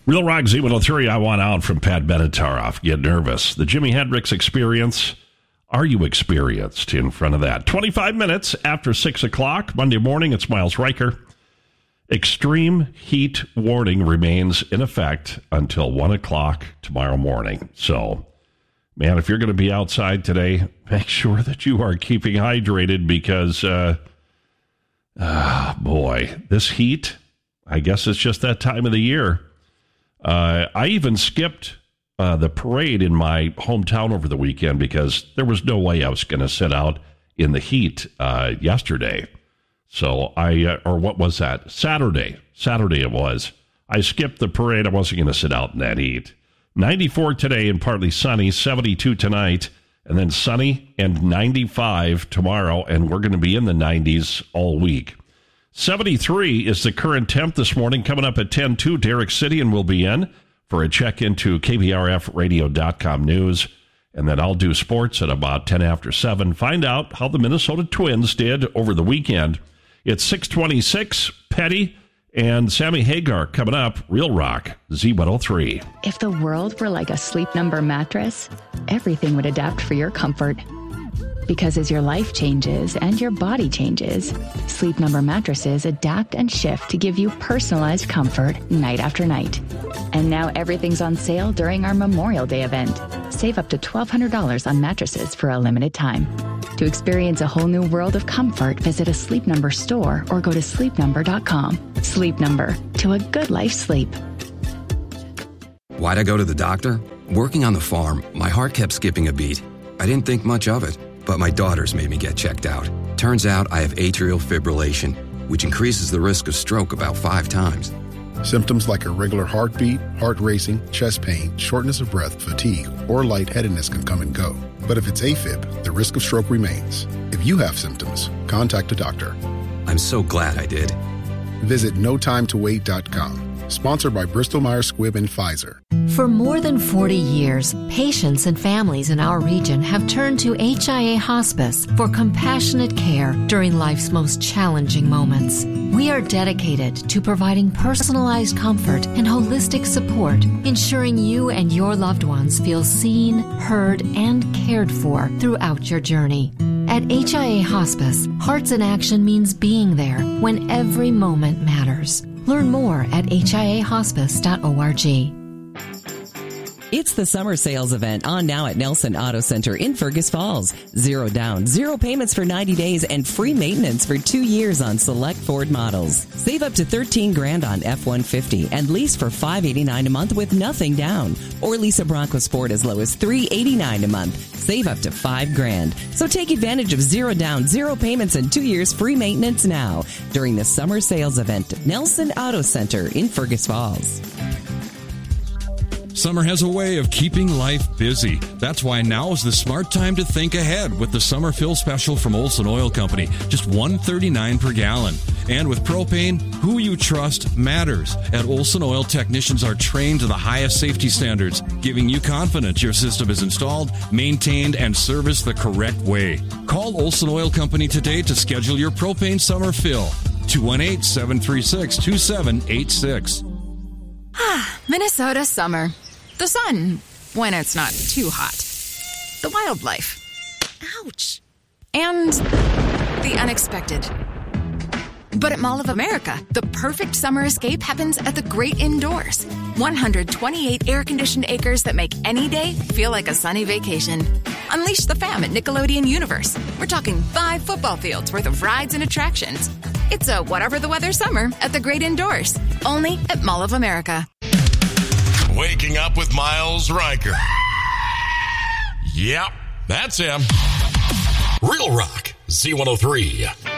Real Rock Z103, I Want Out from Pat Benatar off Get Nervous. The Jimi Hendrix Experience. Are you experienced in front of that? 25 minutes after 6 o'clock, Monday morning, it's Miles Riker. Extreme heat warning remains in effect until 1 o'clock tomorrow morning. So, man, if you're going to be outside today, make sure that you are keeping hydrated because, boy, this heat, I guess it's just that time of the year. I even skipped the parade in my hometown over the weekend because there was no way I was going to sit out in the heat yesterday. So or what was that? Saturday it was. I skipped the parade. I wasn't going to sit out in that heat. 94 today and partly sunny, 72 tonight, and then sunny and 95 tomorrow, and we're going to be in the 90s all week. 73 is the current temp this morning. Coming up at 10:02, Derek City, and we'll be in for a check into KBRFradio.com news. And then I'll do sports at about 10 after 7. Find out how the Minnesota Twins did over the weekend. It's 6:26, Petty and Sammy Hagar coming up. Real Rock, Z103. If the world were like a Sleep Number mattress, everything would adapt for your comfort. Because as your life changes and your body changes, Sleep Number mattresses adapt and shift to give you personalized comfort night after night. And now everything's on sale during our Memorial Day event. Save up to $1,200 on mattresses for a limited time. To experience a whole new world of comfort, visit a Sleep Number store or go to sleepnumber.com. Sleep Number, to a good life sleep. Why'd I go to the doctor? Working on the farm, my heart kept skipping a beat. I didn't think much of it, but my daughters made me get checked out. Turns out I have atrial fibrillation, which increases the risk of stroke about 5 times. Symptoms like irregular heartbeat, heart racing, chest pain, shortness of breath, fatigue, or lightheadedness can come and go. But if it's AFib, the risk of stroke remains. If you have symptoms, contact a doctor. I'm so glad I did. Visit notimetowait.com. Sponsored by Bristol-Myers Squibb and Pfizer. For more than 40 years, patients and families in our region have turned to HIA Hospice for compassionate care during life's most challenging moments. We are dedicated to providing personalized comfort and holistic support, ensuring you and your loved ones feel seen, heard, and cared for throughout your journey. At HIA Hospice, Hearts in Action means being there when every moment matters. Learn more at hiahospice.org. It's the summer sales event on now at Nelson Auto Center in Fergus Falls. 0 down, 0 payments for 90 days, and free maintenance for 2 years on select Ford models. Save up to $13,000 on F-150 and lease for $589 a month with nothing down. Or lease a Bronco Sport as low as $389 a month. Save up to $5,000. So take advantage of 0 down, 0 payments, and 2 years free maintenance now during the summer sales event at Nelson Auto Center in Fergus Falls. Summer has a way of keeping life busy. That's why now is the smart time to think ahead with the summer fill special from Olson Oil Company. Just $1.39 per gallon. And with propane, who you trust matters. At Olson Oil, technicians are trained to the highest safety standards, giving you confidence your system is installed, maintained, and serviced the correct way. Call Olson Oil Company today to schedule your propane summer fill. 218-736-2786. Minnesota summer. The sun, when it's not too hot. The wildlife. Ouch. And the unexpected. But at Mall of America, the perfect summer escape happens at the Great Indoors. 128 air-conditioned acres that make any day feel like a sunny vacation. Unleash the fam at Nickelodeon Universe. We're talking 5 football fields worth of rides and attractions. It's a whatever the weather summer at the Great Indoors. Only at Mall of America. Waking up with Miles Riker. Yep, that's him. Real Rock, Z103.